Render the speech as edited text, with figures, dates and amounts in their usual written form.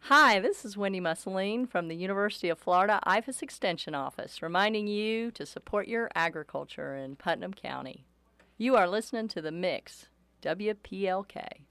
Hi, this is Wendy Mussolini from the University of Florida IFAS Extension Office, reminding you to support your agriculture in Putnam County. You are listening to The Mix, WPLK.